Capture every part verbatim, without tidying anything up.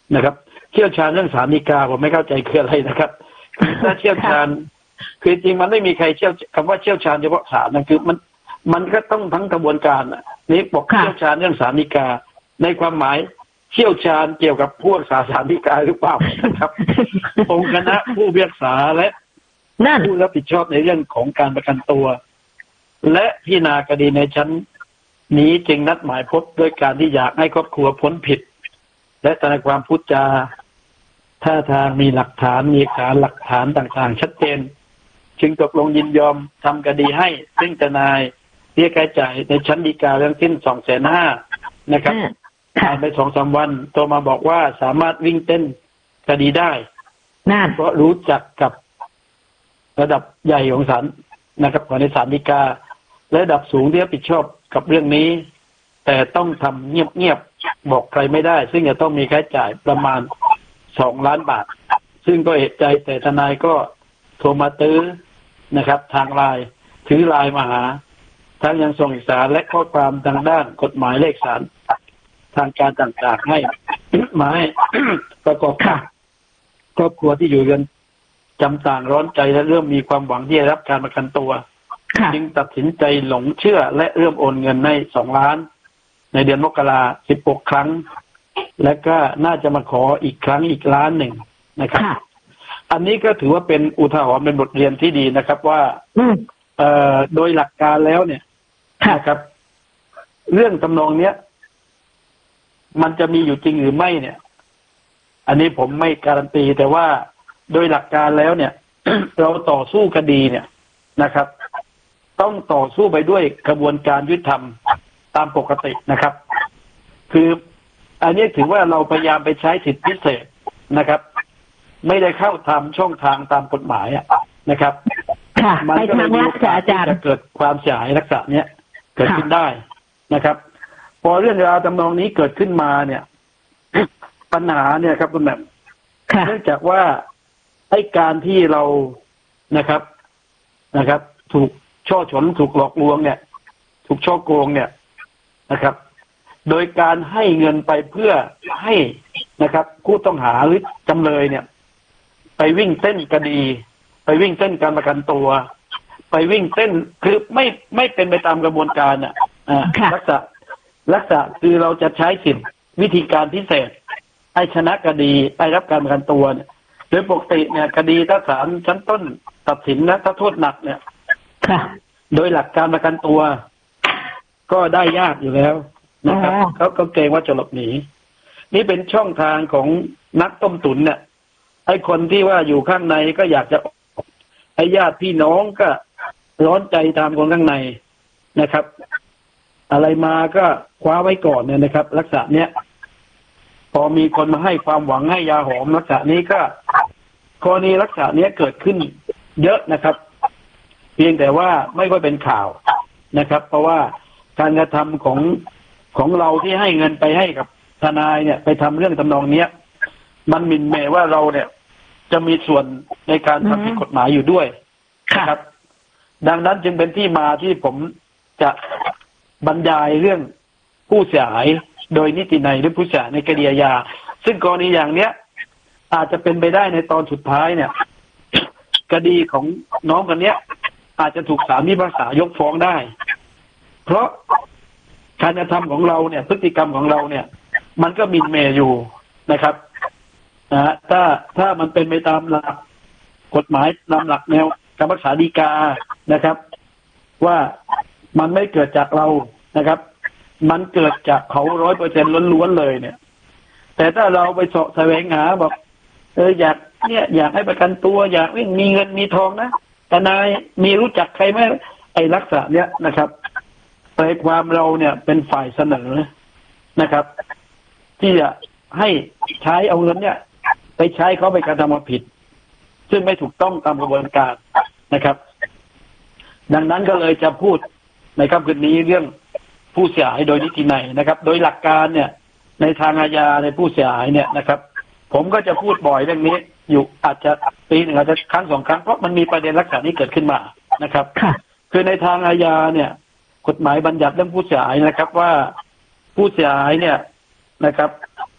นะครับเชี่ยวชาญเรื่องศาลฎีกาผมไม่เข้าใจคืออะไรนะครับคือถ้าเชี่ยวชาญคือจริงมันไม่มีใครเชี่ยวคำว่าเชี่ยวชาญเฉพาะศาลนั่นคือมันมันก็ต้องทั้งกระบวนการนี่บอกเชี่ยวชาญเรื่องศาลฎีกาในความหมายเชี่ยวชาญเกี่ยวกับผู้รักษาศาลฎีกาหรือเปล่านะครับ องค์คณะผู้พิพากษาและผู้รับผิดชอบในเรื่องของการประกันตัวและพิจารณาคดีในชั้นนี้จึงนัดหมายพบด้วยการที่อยากให้ครอบครัวพ้นผิดและทนายความพูดจาท่าทางมีหลักฐานมีเอกสารหลักฐานต่างๆชัดเจนจึงตกลงยินยอมทำคดีให้ซึ่งทนายเรียกค่าใช้จ่ายในชั้นฎีกาเรื่องสิ้นสองแสนห้านะครับผ่านไปสองสามวันโทรมาบอกว่าสามารถวิ่งเต้นคดีได้เพราะรู้จักกับระดับใหญ่ของศาลนะครับของในศาลฎีกาและระดับสูงที่รับผิดชอบกับเรื่องนี้แต่ต้องทำเงียบๆบอกใครไม่ได้ซึ่งจะต้องมีค่าใช้จ่ายประมาณสองล้านบาทซึ่งก็เอะใจแต่ทนายก็โทรมาตื้อนะครับทางไลน์ถือไลน์มาหาทั้งยังส่งเอกสารและข้อความทางด้านกฎหมายเลขสารทางการต่างๆให้มาให้ประกอบกับครอบครัวที่อยู่กันจำต่างร้อนใจและเริ่มมีความหวังที่จะรับการประกันตัวจึงตัดสินใจหลงเชื่อและเริ่มโอนเงินให้สองล้านในเดือนมกราสิบหกครั้งและก็น่าจะมาขออีกครั้งอีกล้านหนึ่งนะครับอันนี้ก็ถือว่าเป็นอุทาหรณ์เป็นบทเรียนที่ดีนะครับว่าเอ่อโดยหลักการแล้วเนี่ยนะครับเรื่องทำนองเนี้ยมันจะมีอยู่จริงหรือไม่เนี่ยอันนี้ผมไม่การันตีแต่ว่าโดยหลักการแล้วเนี่ย เราต่อสู้คดีเนี่ยนะครับต้องต่อสู้ไปด้วยกระบวนการยุติธรรมตามปกตินะครับคืออันนี้ถือว่าเราพยายามไปใช้สิทธิพิเศษนะครับไม่ได้เข้าทำช่องทางตามกฎหมายนะครับมันก็เลยมีโอกาสที่จะเกิดความเสียหายลักษณะเนี้ยเกิดขึ้นได้นะครับพอเรื่องราวทำนองนี้เกิดขึ้นมาเนี่ยปัญหาเนี่ยครับคุณแม่เนื่องจากว่าไอ้การที่เรานะครับนะครับถูกช่อฉนถูกหลอกลวงเนี่ยถูกช่อโกงเนี่ยนะครับโดยการให้เงินไปเพื่อให้นะครับผู้ต้องหาหรือจำเลยเนี่ยไปวิ่งเต้นคดีไปวิ่งเต้นการประกันตัวไปวิ่งเต้นคือไม่ไม่เป็นไปตามกระบวนการอ่ะลักษณะลักษณะคือเราจะใช้สิทธิวิธีการพิเศษให้ชนะคดีได้รับการประกันตัวเนี่ยโดยปกติเนี่ยคดีถ้าศาลชั้นต้นตัดสินนะถ้าโทษหนักเนี่ยโดยหลักการประกันตัวก็ได้ยากอยู่แล้วนะครับเขาก็เกรงว่าจะหลบหนีนี่เป็นช่องทางของนักต้มตุ๋นเนี่ยไอ้คนที่ว่าอยู่ข้างในก็อยากจะไอ้ญาติพี่น้องก็ร้อนใจตามคนข้างในนะครับอะไรมาก็คว้าไว้ก่อนเนี่ยนะครับลักษณะเนี้ยพอมีคนมาให้ความหวังให้ยาหอมลักษณะนี้ก็กรณีลักษณะนี้เกิดขึ้นเยอะนะครับเพียงแต่ว่าไม่ค่อยเป็นข่าวนะครับเพราะว่าการกระทำของของเราที่ให้เงินไปให้กับทนายเนี่ยไปทำเรื่องทำนองเนี้ยมันหมิ่นเหม่ว่าเราเนี่ยจะมีส่วนในการทำผิดกฎหมายอยู่ด้วยนะครับดังนั้นจึงเป็นที่มาที่ผมจะบรรยายเรื่องผู้เสียหายโดยนิตินัยหรือผู้เสียหายในคดีอาญาซึ่งกรณีอย่างเนี้ยอาจจะเป็นไปได้ในตอนสุดท้ายเนี่ยคดีของน้องคนเนี้ยอาจจะถูกศาลพิพากษายกฟ้องได้เพราะการกระทำของเราเนี่ยพฤติกรรมของเราเนี่ยมันก็หมิ่นเหม่อยู่นะครับนะถ้าถ้ามันเป็นไปตามหลักกฎหมายตามหลักแนวการพิพากษาฎีกานะครับว่ามันไม่เกิดจากเรานะครับมันเกิดจากเขาร้อยเปอร์เซ็นต์ล้วนๆเลยเนี่ยแต่ถ้าเราไปเสาะแสวงหาบอกเอออยากเนี่ยอยากให้ประกันตัวอยากมีเงินมีทองนะแต่นายมีรู้จักใครไหมไอ้ลักษณะเนี้ยนะครับในความเราเนี่ยเป็นฝ่ายเสนอนะครับ ที่จะให้ใช้เอาเงินเนี่ยไปใช้เขาไปกระทำความผิดซึ่งไม่ถูกต้องตามกระบวนการนะครับดังนั้นก็เลยจะพูดในค่ำคืนนี้เรื่องผู้เสียหายโดยนิตินัยนะครับโดยหลักการเนี่ยในทางอาญาในผู้เสียหายเนี่ยนะครับผมก็จะพูดบ่อยเรื่องนี้อยู่อาจจะปีหนึ่งอาจจะครั้งสองครั้งเพราะมันมีประเด็นลักษณะนี้เกิดขึ้นมานะครับคือในทางอาญาเนี่ยกฎหมายบัญญัติเรื่องผู้เสียหายนะครับว่าผู้เสียหายเนี่ยนะครับ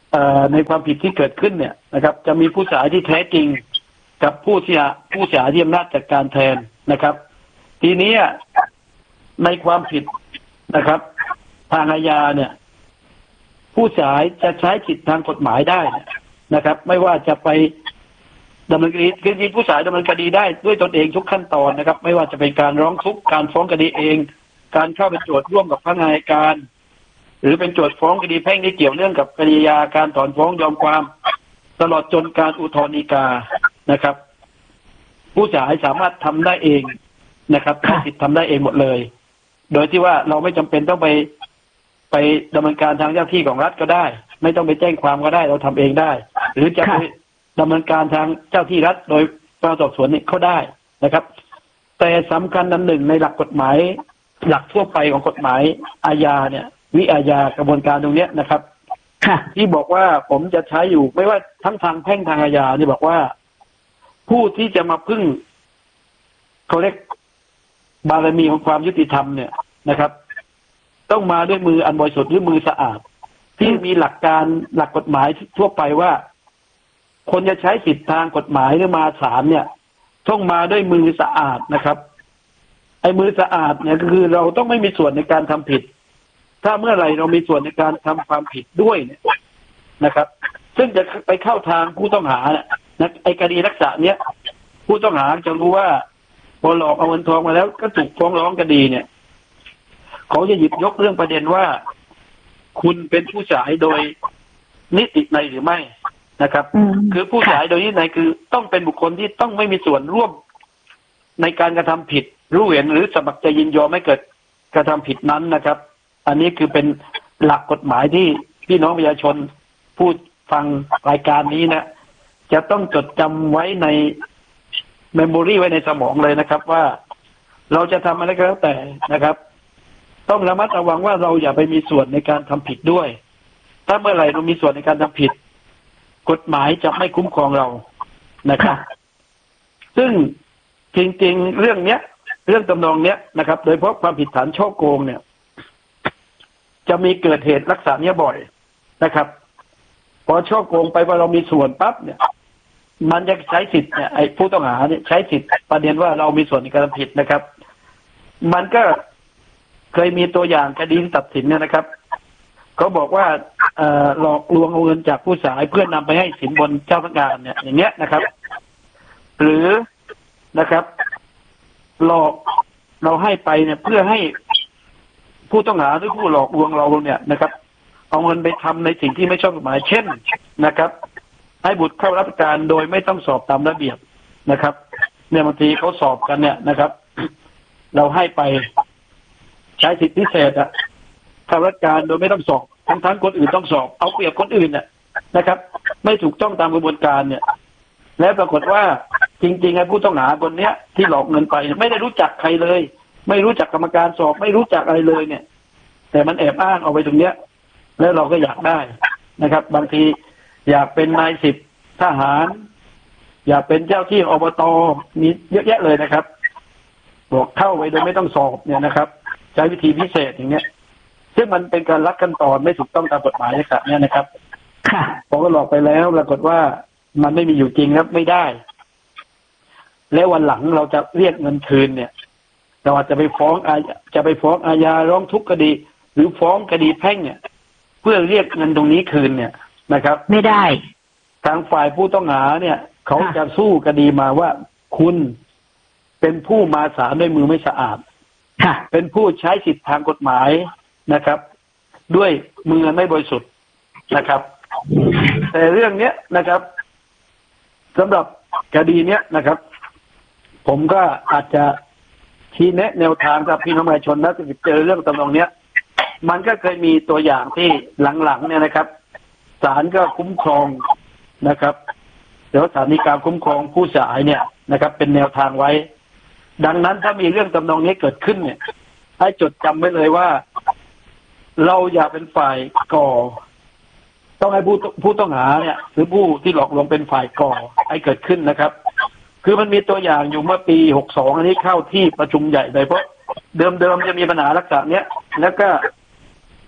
ในความผิดที่เกิดขึ้นเนี่ยนะครับจะมีผู้เสียหายที่แท้จริงกับผู้เสียผู้เสียหายที่อำนาจจัดการแทนนะครับทีนี้ในความผิดนะครับทางอาญาเนี่ยผู้เสียหายจะใช้สิทธิทางกฎหมายได้นะครับไม่ว่าจะไปดำเนินคดีคือจริงผู้เสียหายดำเนินคดีได้ด้วยตนเองทุกขั้นตอนนะครับไม่ว่าจะเป็นการร้องทุกข์การฟ้องคดีเองการเข้าเป็นโจทย์ร่วมกับพนักงานอัยการหรือเป็นโจทย์ฟ้องคดีแพ่งที่เกี่ยวเนื่องกับคดีอาญาการถอนฟ้องยอมความตลอดจนการอุทธรณ์ฎีกานะครับผู้เสียหายสามารถทำได้เองนะครับใช้สิทธิ์ทำได้เองหมดเลยโดยที่ว่าเราไม่จำเป็นต้องไปไปดำเนินการทางเจ้าที่ของรัฐก็ได้ไม่ต้องไปแจ้งความก็ได้เราทำเองได้หรือจะไปดำเนินการทางเจ้าที่รัฐโดยการสอบสวนนี่เขาได้นะครับแต่สำคัญอันหนึ่งในหลักกฎหมายหลักทั่วไปของกฎหมายอาญาเนี่ยวิอาญากระบวนการตรงนี้นะครับที่บอกว่าผมจะใช้อยู่ไม่ว่าทั้งทางแพ่งทางอาญานี่บอกว่าผู้ที่จะมาพึ่งเขาเรียกบารมีของความยุติธรรมเนี่ยนะครับต้องมาด้วยมืออันบริสุทธิ์หรือมือสะอาดที่มีหลักการหลักกฎหมายทั่วไปว่าคนจะใช้สิทธิทางกฎหมายหรือมาศาลเนี่ยต้องมาด้วยมือสะอาดนะครับไอ้มือสะอาดเนี่ยคือเราต้องไม่มีส่วนในการทำผิดถ้าเมื่อไหร่เรามีส่วนในการทำความผิดด้วยเนี่ยนะครับซึ่งจะไปเข้าทางผู้ต้องหาเนี่ยนะไอ้คดีลักษณะเนี้ยผู้ต้องหาจะรู้ว่าพอหลอกเอาเงินทองมาแล้วก็ถูกฟ้องร้องคดีเนี่ยเขาจะหยิบยกเรื่องประเด็นว่าคุณเป็นผู้เสียหายโดยนิติในหรือไม่นะครับคือผู้เสียหายโดยนิติในคือต้องเป็นบุคคลที่ต้องไม่มีส่วนร่วมในการกระทำผิดรู้เห็นหรือสมัครใจยินยอมให้เกิดกระทำผิดนั้นนะครับอันนี้คือเป็นหลักกฎหมายที่พี่น้องประชาชนผู้ฟังรายการนี้นะจะต้องจดจำไว้ในเมมโมรีไว้ในสมองเลยนะครับว่าเราจะทำอะไรก็แล้วแต่นะครับต้องระมัดระวังว่าเราอย่าไปมีส่วนในการทำผิดด้วยถ้าเมื่อไหร่เรามีส่วนในการทำผิดกฎหมายจะไม่คุ้มครองเรานะครับซึ่งจริงๆเรื่องเนี้ยเรื่องตำนองเนี้ยนะครับโดยเฉพาะความผิดฐานฉ้อโกงเนี่ยจะมีเกิดเหตุลักษณะนี้บ่อยนะครับพอฉ้อโกงไปว่าเรามีส่วนปั๊บเนี่ยมันจะใช้สิทธิ์เนี่ยไอ้ผู้ต้องหาเนี่ยใช้สิทธิ์ประเด็นว่าเรามีส่วนในการทำผิดนะครับมันก็เคยมีตัวอย่างคดีตัดสินเนี่ยนะครับเขาบอกว่าเอ่อหลอกลวงเอาเงินจากผู้เสียหายเพื่อนำไปให้สินบนเจ้าพนักงานเนี่ยอย่างเงี้ยนะครับหรือนะครับหลอกเราให้ไปเนี่ยเพื่อให้ผู้ต้องหาหรือผู้หลอกลวงเราเนี่ยนะครับเอาเงินไปทำในสิ่งที่ไม่ชอบกฎหมายเช่นนะครับให้บุตรเข้ารับการโดยไม่ต้องสอบตามระเบียบนะครับเนี่ยบางทีเขาสอบกันเนี่ยนะครับเราให้ไปใช้สิทธิพิเศษอะเข้ารับการโดยไม่ต้องสอบทั้งทั้งคนอื่นต้องสอบเอาเปรียบคนอื่นเนี่ยนะครับไม่ถูกต้องตามกระบวนการเนี่ยแล้วปรากฏว่าจริงๆไอ้ผู้ต้องหาคนเนี้ยที่หลอกเงินไปไม่ได้รู้จักใครเลยไม่รู้จักกรรมการสอบไม่รู้จักอะไรเลยเนี่ยแต่มันแอบอ้างเอาไปตรงเนี้ยแล้วเราก็อยากได้นะครับบางทีอยากเป็นนายสิบทหารอยากเป็นเจ้าที่อบตมีเยอะแยะเลยนะครับบอกเข้าไปโดยไม่ต้องสอบเนี่ยนะครับใช้วิธีพิเศษอย่างเงี้ยซึ่งมันเป็นการลักขั้นตอนไม่ถูกต้องตามกฎหมายนะครับเนี่ยนะครับพอก็หลอกไปแล้วปรากฏว่ามันไม่มีอยู่จริงครับไม่ได้แล้ววันหลังเราจะเรียกเงินคืนเนี่ยเราอาจจะไปฟ้องอาจะไปฟ้องอาญาร้องทุกข์คดีหรือฟ้องคดีแพ่งเนี่ยเพื่อเรียกเงินตรงนี้คืนเนี่ยนะครับไม่ได้ทางฝ่ายผู้ต้องหาเนี่ยเขาจะสู้คดีมาว่าคุณเป็นผู้มาศาลด้วยมือไม่สะอาดเป็นผู้ใช้สิทธิทางกฎหมายนะครับด้วยมือไม่บริสุทธิ์นะครับแต่เรื่องเนี้ยนะครับสำหรับคดีเนี้ยนะครับผมก็อาจจะชี้แนะแนวทางกับพี่น้องประชาชนนะที่เจอเรื่องตำนองเนี้ยมันก็เคยมีตัวอย่างที่หลังๆเนี่ยนะครับศาลก็คุ้มครองนะครับเดี๋ยวศาลมีการคุ้มครองผู้เสียหายเนี่ยนะครับเป็นแนวทางไว้ดังนั้นถ้ามีเรื่องตำนองนี้เกิดขึ้นเนี่ยให้จดจำไว้เลยว่าเราอย่าเป็นฝ่ายก่อต้องให้ผู้ผู้ต้องหาเนี่ยหรือผู้ที่หลอกลวงเป็นฝ่ายก่อให้เกิดขึ้นนะครับคือมันมีตัวอย่างอยู่เมื่อปีหกสองอันนี้เข้าที่ประชุมใหญ่เลยเพราะเดิมๆจะมีปัญหาลักษณะเนี้ยแล้วก็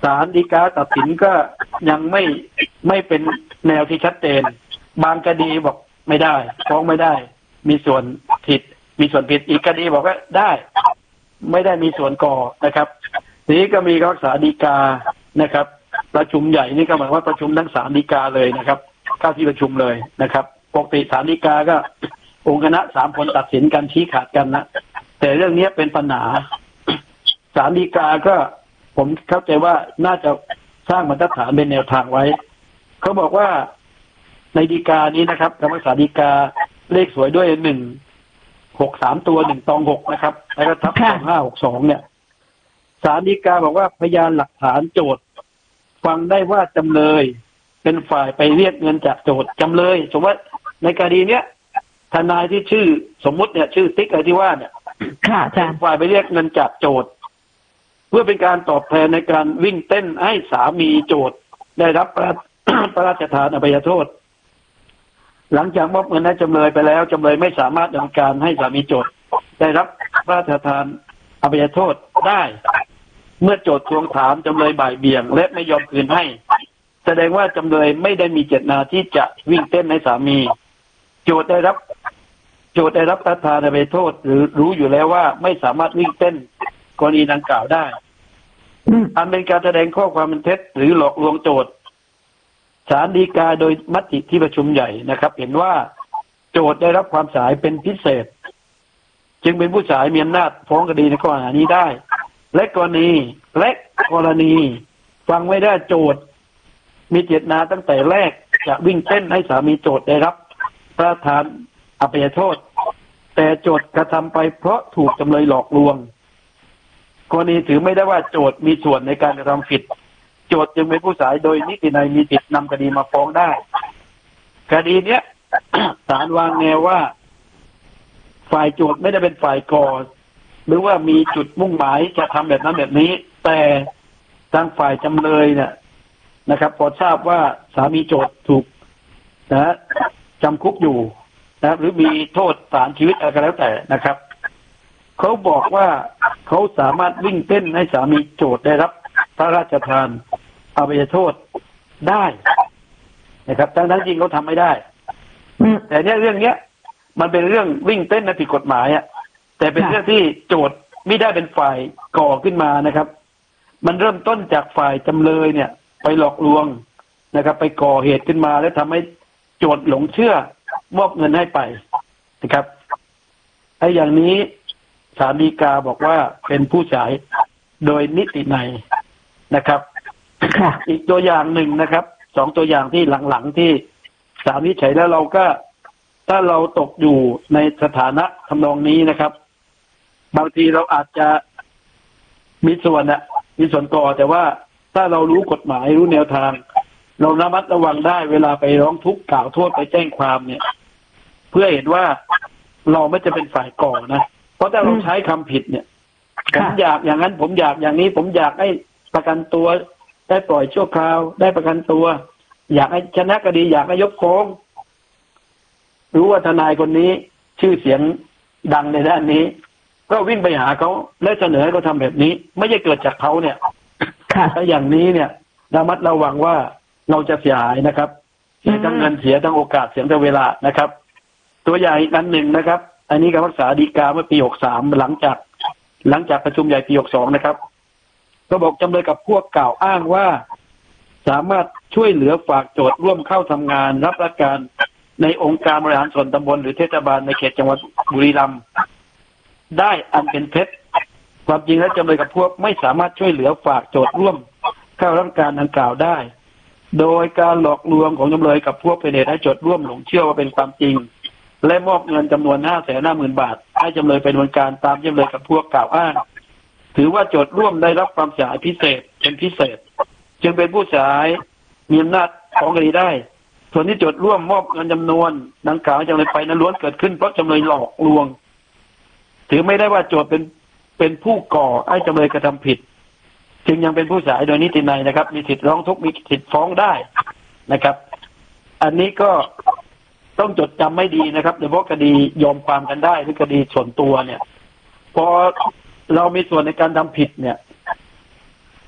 ศาลฎีกาตัดสินก็ยังไม่ไม่เป็นแนวที่ชัดเจนบางคดีบอกไม่ได้ฟ้องไม่ได้มีส่วนผิดมีส่วนผิดอีกคดีบอกว่าได้ไม่ได้มีส่วนก่อนะครับทีนี้ก็มีรักษาฎีกานะครับประชุมใหญ่นี่ก็หมายว่าประชุมทั้งศาลฎีกาเลยนะครับเข้าที่ประชุมเลยนะครับปกติศาลฎีกาก็องค์คณะสามคนตัดสินกันชี้ขาดกันนะแต่เรื่องนี้เป็นปัญหาศาลฎีกาก็ผมเข้าใจว่าน่าจะสร้างมาตรฐานเป็นแนวทางไว้เขาบอกว่าในฎีกานี้นะครับคำพิพากษาฎีกาเลขสวยด้วยหนึ่งหกสามตัวหนึ่งตองหกนะครับแล้วก็ทับสองห้าหกสองเนี่ยศาลฎีกาบอกว่าพยานหลักฐานโจทก์ฟังได้ว่าจำเลยเป็นฝ่ายไปเรียกเงินจากโจทก์จำเลยสมมติในคดีเนี้ยทนายที่ชื่อสมมุติเนี่ยชื่อติ๊กอะไรที่ว่าเนี่ยเป็นฝ่ายไปเรียกเงินจากโจทก์เพื่อเป็นการตอบแทนในการวิ่งเต้นให้สามีโจทก์ได้รับพระราชทานอภัยโทษหลังจากมอบเงินให้จำเลยไปแล้วจำเลยไม่สามารถดำเนินการให้สามีโจทก์ได้รับพระราชทานอภัยโทษได้เมื่อโจทก์ทวงถามจำเลยบ่ายเบี่ยงและไม่ยอมคืนให้แสดงว่าจำเลยไม่ได้มีเจตนาที่จะวิ่งเต้นให้สามีโจทก์ได้รับโจทก์ได้รับพระราชทานอภัยโทษหรือรู้อยู่แล้วว่าไม่สามารถวิ่งเต้นกรณีดังกล่าวได้อันเป็นการแสดงข้อความเป็นเท็จหรือหลอกลวงโจทก์ศาลฎีกาโดยมติที่ประชุมใหญ่นะครับเห็นว่าโจทก์ได้รับความสายเป็นพิเศษจึงเป็นผู้สายมีอำนาจฟ้องคดีในข้อหานี้ได้และกรณีและกรณีฟังไม่ได้โจทก์มีเจตนาตั้งแต่แรกจะวิ่งเต้นให้สามีโจทก์ได้รับพระราชทานอภัยโทษแต่โจทก์กระทำไปเพราะถูกจำเลยหลอกลวงกรณีถือไม่ได้ว่าโจทก์มีส่วนในการกระทำผิดโจทก์จึงเป็นผู้สายโดยนิตินัยมีสิทธินำคดีมาฟ้องได้คดีเนี้ย ศาลวางแนวว่าฝ่ายโจทก์ไม่ได้เป็นฝ่ายก่อหรือว่ามีจุดมุ่งหมายจะทำแบบนั้นแบบนี้แต่ทางฝ่ายจำเลยเนี่ยนะครับพอทราบว่าสามีโจทก์ถูกนะจำคุกอยู่นะหรือมีโทษศาลชีวิตอะไรก็แล้วแต่นะครับเขาบอกว่าเขาสามารถวิ่งเต้นให้สามีโจทก์ได้รับพระราชทานอภัยโทษได้นะครับทั้งนั้นจริงเขาทำไม่ได้แต่เนี้ยเรื่องเนี้ยมันเป็นเรื่องวิ่งเต้นในผิดกฎหมายอ่ะแต่เป็นเรื่องที่โจทก์ไม่ได้เป็นฝ่ายก่อขึ้นมานะครับมันเริ่มต้นจากฝ่ายจำเลยเนี่ยไปหลอกลวงนะครับไปก่อเหตุขึ้นมาแล้วทำให้โจทก์หลงเชื่อมอบเงินให้ไปนะครับไอ้อย่างนี้ศาลฎีกาบอกว่าเป็นผู้สายโดยนิตินัยนะครับอีกตัวอย่างหนึ่งนะครับสองตัวอย่างที่หลังๆที่ศาลวินิจฉัยแล้วเราก็ถ้าเราตกอยู่ในสถานะทำนองนี้นะครับบางทีเราอาจจะมีส่วนอะมีส่วนก่อแต่ว่าถ้าเรารู้กฎหมายรู้แนวทางเราระมัดระวังได้เวลาไปร้องทุกข์กล่าวโทษไปแจ้งความเนี่ยเพื่อเห็นว่าเราไม่จะเป็นฝ่ายก่อนะเพราะถ้าเราใช้คำผิดเนี่ยผมอยากอย่างนั้นผมอยากอย่างนี้ผมอยากให้ประกันตัวได้ปล่อยชั่วคราวได้ประกันตัวอยากให้ชนะคดีอยากให้ยกฟ้องรู้ว่าทนายคนนี้ชื่อเสียงดังในด้านนี้ก็วิ่งไปหาเขาและเสนอให้เขาทำแบบนี้ไม่ใช่เกิดจากเขาเนี่ยถ้าอย่างนี้เนี่ยระมัดระวังว่าเราจะเสียหายนะครับเสียทั้งเงินเสียทั้งโอกาสเสียทั้งเวลานะครับตัวอย่างอีกอันหนึ่งนะครับอันนี้การรักษาฎีกาเมื่อปีหกสามหลังจากหลังจากประชุมใหญ่ปีหกสองนะครับก็บอกจำเลยกับพวกกล่าวอ้างว่าสามารถช่วยเหลือฝากโจทก์ร่วมเข้าทำงานรับราชการในองค์การบริหารส่วนตำบลหรือเทศบาลในเขตจังหวัดบุรีรัมย์ได้อันเป็นเท็จความจริงแล้วจำเลยกับพวกไม่สามารถช่วยเหลือฝากโจทก์ร่วมเข้ารับราชการดังกล่าวได้โดยการหลอกลวงของจำเลยกับพวกเป็นเหตุให้โจทก์ร่วมหลงเชื่อว่าเป็นความจริงและมอบเงินจำนวนห้าแสนห้าหมื่นบาทให้จำเลยเป็นวันการตามจำเลยกับพวกกล่าวอ้างถือว่าโจทก์ร่วมได้รับความเสียหายพิเศษเป็นพิเศษจึงเป็นผู้เสียหายมีอำนาจฟ้องคดีได้ส่วนที่โจทก์ร่วมมอบเงินจำนวนดังกล่าวให้จำเลยไปนั้นล้วนเกิดขึ้นเพราะจำเลยหลอกลวงถือไม่ได้ว่าโจทก์เป็นเป็นผู้ก่อให้จำเลยกระทำผิดจึงยังเป็นผู้เสียหายโดยนิตินัยนะครับมีสิทธิ์ร้องทุกข์มีสิทธิ์ฟ้องได้นะครับอันนี้ก็ต้องจดจำไม่ดีนะครับโดยเฉพาะคดียอมความกันได้หรือคดีส่วนตัวเนี่ยพอเรามีส่วนในการทำผิดเนี่ย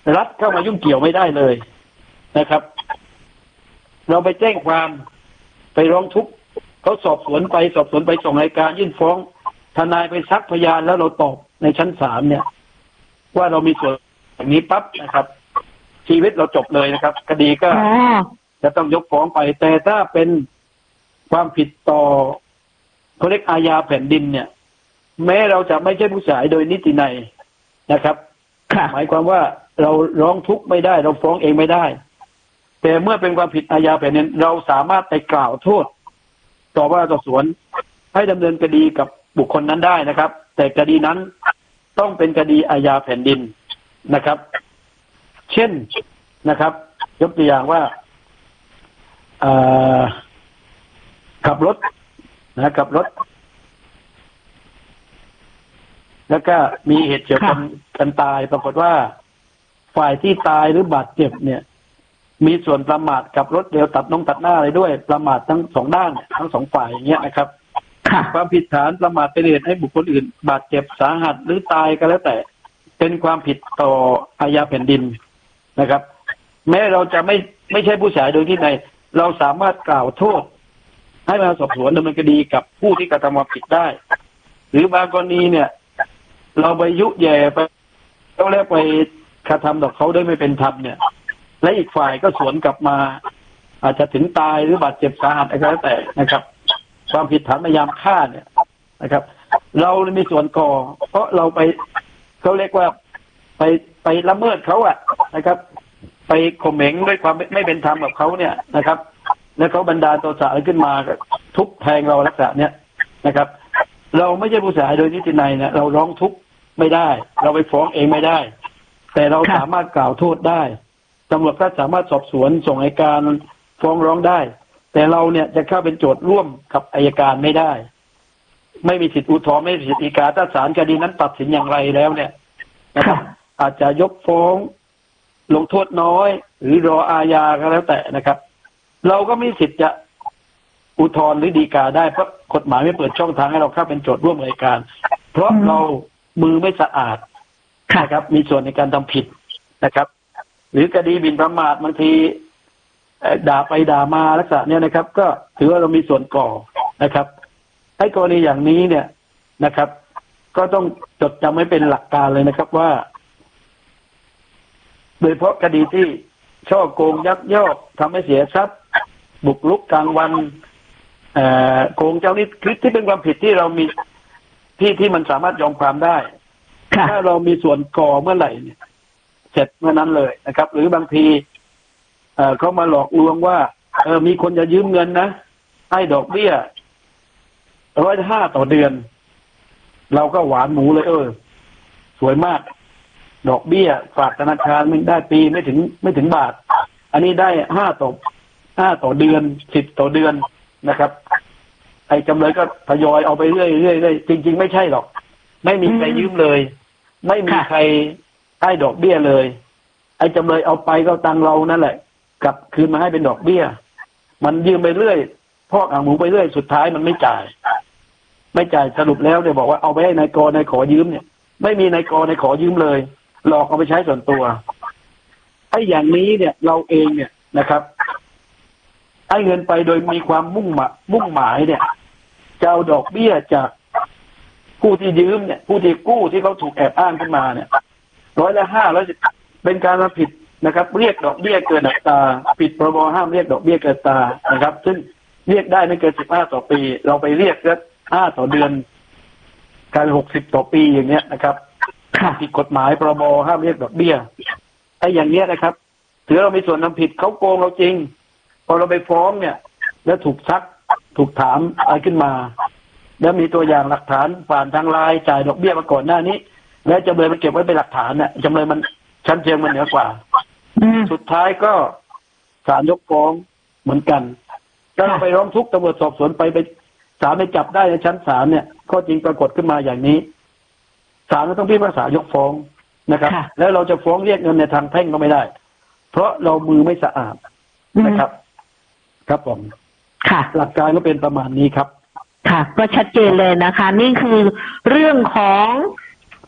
รัฐเข้ามายุ่งเกี่ยวไม่ได้เลยนะครับเราไปแจ้งความไปร้องทุกข์เขาสอบสวนไปสอบสวนไปส่งอัยการยื่นฟ้องทนายไปซักพยานแล้วเราตอบในชั้นศาลเนี่ยว่าเรามีส่วนอย่างนี้ปั๊บนะครับชีวิตเราจบเลยนะครับคดีก็จะต้องยกฟ้องไปแต่ถ้าเป็นความผิดต่อเขาเรียกอาญาแผ่นดินเนี่ยแม้เราจะไม่ใช่ผู้เสียหายโดยนิตินัยนะครับหมายความว่าเราร้องทุกข์ไม่ได้เราฟ้องเองไม่ได้แต่เมื่อเป็นความผิดอาญาแผ่นดินเราสามารถไปกล่าวโทษต่อว่าต่อสวนให้ดำเนินคดีกับบุคคลนั้นได้นะครับแต่คดีนั้นต้องเป็นคดีอาญาแผ่นดินนะครับเช่นนะครับยกตัวอย่างว่าขับรถนะขับรถแล้วก็มีเหตุเฉียวชนกันตายปรากฏว่าฝ่ายที่ตายหรือบาดเจ็บเนี่ยมีส่วนประมาทกับรถเร็วตัดน้องตัดหน้าอะไรด้วยประมาททั้งสองด้านทั้งสองฝ่ายอย่างเงี้ยนะครับความผิดฐานประมาทเป็นเหตุให้บุคคลอื่นบาดเจ็บสาหัสหรือตายก็แล้วแต่เป็นความผิดต่ออาญาแผ่นดินนะครับแม้เราจะไม่ไม่ใช่ผู้เสียหายโดยที่ไหนเราสามารถกล่าวโทษให้มาสอบสวนดำเนินคดีกับผู้ที่กระทำความผิดได้หรือบางกรณีเนี่ยเราไปยุแย่ไปต้องเรียกไปกระทำต่อเขาได้ไม่เป็นธรรมเนี่ยและอีกฝ่ายก็สวนกลับมาอาจจะถึงตายหรือบาดเจ็บสาหัสอะไรก็แล้วแต่นะครับความผิดฐานพยายามฆ่าเนี่ยนะครับ เรามีส่วนก่อเพราะเราไปเขาเรียกว่าไปไปละเมิดเขาอะนะครับไปข่มเหงด้วยความไม่เป็นธรรมกับเขาเนี่ยนะครับแล้วเขาบันดาลโทสะขึ้นมาทุบแทงเราลักษณะเนี้ยนะครับเราไม่ใช่ผู้เสียหายโดยนิตินัยเนี่ยเราร้องทุกข์ไม่ได้เราไปฟ้องเองไม่ได้แต่เราสามารถกล่าวโทษได้ตำรวจก็สามารถสอบสวนส่งอัยการฟ้องร้องได้แต่เราเนี่ยจะเข้าเป็นโจทย์ร่วมกับอัยการไม่ได้ไม่มีสิทธิอุทธรณ์ไม่มีสิทธิฎีกาถ้าศาลคดีนั้นตัดสินอย่างไรแล้วเนี่ยนะครับอาจจะยกฟ้องลงโทษน้อยหรือรออาญาก็แล้วแต่นะครับเราก็มีสิทธิ์จะอุทธรณ์หรือฎีกาได้เพราะกฎหมายไม่เปิดช่องทางให้เราเข้าเป็นโจทย์ร่วมอัยการเพราะเรามือไม่สะอาดนะครับมีส่วนในการทำผิดนะครับหรือคดีหมิ่นประมาทบางทีด่าไปด่ามาลักษณะเนี้ยนะครับก็ถือว่าเรามีส่วนก่อนะครับไอ้กรณีอย่างนี้เนี่ยนะครับก็ต้องจดจำไว้เป็นหลักการเลยนะครับว่าโดยเฉพาะคดีที่ช่อโกงยักยอกทำให้เสียทรัพย์บุกรุกกลางวันโกงเจ้าหนี้คือที่เป็นความผิดที่เรามีที่ที่มันสามารถยอมความได้ถ้าเรามีส่วนก่อเมื่อไหร่เนี่ยเสร็จเมื่อนั้นเลยนะครับหรือบางทีเอ่อเขามาหลอกลวงว่าเออมีคนจะยืมเงินนะให้ดอกเบี้ยร้อยห้าต่อเดือนเราก็หวานหมูเลยเออสวยมากดอกเบี้ยฝากธนาคารไม่ได้ปีไม่ถึงไม่ถึงบาทอันนี้ได้ห้าต่อห้าต่อเดือนสิบต่อเดือนนะครับไอ้จำเลยก็ทยอยเอาไปเรื่อยเรื่อยเรื่อยจริงๆไม่ใช่หรอกไม่มีใครยืมเลยไม่มีใครให้ดอกเบี้ยเลยไอ้จำเลยเอาไปก็ตังเรานั่นแหละกลับคืนมาให้เป็นดอกเบี้ยมันยืมไปเรื่อยพอกอ่างหมูไปเรื่อยสุดท้ายมันไม่จ่ายไม่จ่ายสรุปแล้วเนี่ยบอกว่าเอาไปให้นายกนายขอยืมเนี่ยไม่มีนายกนายขอยืมเลยหลอกเอาไปใช้ส่วนตัวไอ้อย่างนี้เนี่ยเราเองเนี่ยนะครับให้เงินไปโดยมีความมุ่งหมายมุ่งหมายเนี่ยจะเอาดอกเบี้ยจากผู้ที่ยืมเนี่ยผู้ที่กู้ที่เขาถูกแอบอ้างขึ้นมาเนี่ยร้อยละห้าร้อยสิบเป็นการมาผิดนะครับเรียกดอกเบี้ยเกินอัตราผิดพรบห้ามเรียกดอกเบี้ยเกินอัตรานะครับซึ่งเรียกได้ไม่เกินสิบห้าต่อปีเราไปเรียกแค่ห้าต่อเดือนการหกสิบต่อปีอย่างเงี้ยนะครับผิดกฎหมายพรบห้ามเรียกดอกเบี้ยไอ้อย่างเงี้ยนะครับถือเรามีส่วนทำผิดเขาโกงเราจริงพอเราไปฟ้องเนี่ยแล้วถูกซักถูกถามอะไรขึ้นมาแล้วมีตัวอย่างหลักฐานผ่านทางไลน์จ่ายดอกเบี้ยมาก่อนหน้านี้แล้วจำเลยมันเก็บไว้เป็นหลักฐานเนี่ยจำเลยมันชั้นเชิงมันเหนือกว่าสุดท้ายก็ศาลยกฟ้องเหมือนกันแล้วเราไปร้องทุกข์ตำรวจสอบสวนไปไปศาลไปจับได้ในชั้นศาลเนี่ยข้อจริงปรากฏขึ้นมาอย่างนี้ศาลก็ต้องพิพากษายกฟ้องนะครับแล้วเราจะฟ้องเรียกเงินในทางแพ่งก็ไม่ได้เพราะเรามือไม่สะอาดนะครับครับผมค่ะหลักการก็เป็นประมาณนี้ครับค่ะก็ชัดเจนเลยนะคะนี่คือเรื่องของ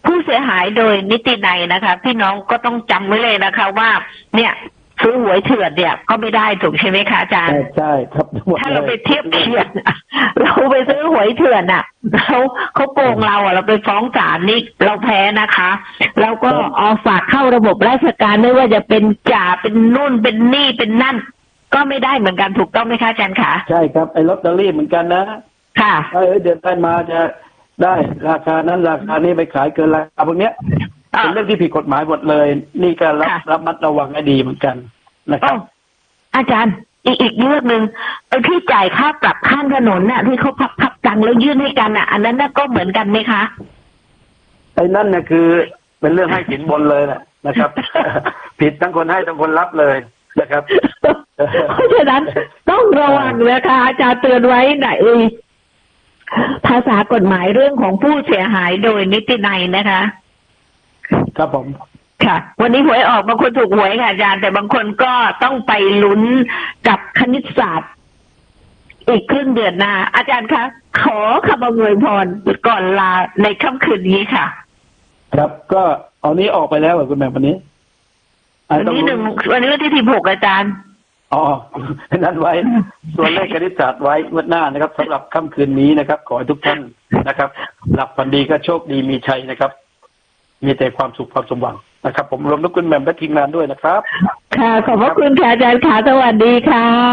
ผู้เสียหายโดยนิตินัยนะคะพี่น้องก็ต้องจำไว้เลยนะคะว่าเนี่ยซื้อหวยเถื่อนเนี่ยก็ไม่ได้ถูกใช่ไหมคะอาจารย์ใช่ครับถ้าเราไปเทียบเทียบเราไปซื้อหวยเถื่อนอ่ะเขาเขาโกงเราอ่ะเราไปฟ้องศาลนี่เราแพ้นะคะเราก็เอาฝากเข้าระบบราชการไม่ว่าจะเป็นจ่าเป็นนู่นเป็นนี่เป็นนั่นก็ไม่ได้เหมือนกันถูกต้องไหมคะอาจารย์คะใช่ครับไอ้ลอตเตอรี่เหมือนกันนะค่ะเออเดือนได้มาจะได้ราคานั้นราคานี้ไปขายเกินราคาพวกเนี้ยเป็นเรื่องที่ผิดกฎหมายหมดเลยนี่ก็รับรับมัดระวังให้ดีเหมือนกันนะครับอาจารย์อีกอีกเรื่องหนึ่งไอ้ที่จ่ายค่าปรับข้างถนนน่ะที่เขาพับพับตังแล้วยื่นให้กันอ่ะอันนั้นน่ะก็เหมือนกันไหมคะไอ้นั่นเนี่ยคือเป็นเรื่องให้สินบนเลยแหละนะครับ ผิดทั้งคนให้ทั้งคนรับเลยนะครับเพราะฉะนั้นต้องระวังนะคะอาจารย์เตือนไว้ไหนภาษากฎหมายเรื่องของผู้เสียหายโดยนิตินัยนะคะครับผมค่ะวันนี้หวยออกบางคนถูกหวยค่ะอาจารย์แต่บางคนก็ต้องไปลุ้นกับคณิตศาสตร์อีกครึ่งเดือนหน้าอาจารย์คะขอคำอวยพรก่อนลาในค่ำคืนนี้ค่ะครับก็เอานี้ออกไปแล้วคุณแม่วันนี้วันนี้หนึ่งวันนี้วันที่สิบหกอาจารย์อ๋อนั่นไว้ส่วนเลขคณิตศาสตร์ไว้งวดหน้านะครับสำหรับค่ำคืนนี้นะครับขอให้ทุกท่านนะครับหลับฝันดีก็โชคดีมีชัยนะครับมีแต่ความสุขความสมหวังนะครับผมรวมทุกคุณแม่และทีมงานด้วยนะครับค่ะขอบพระคุณค่ะอาจารย์ค่ะสวัสดีค่ะ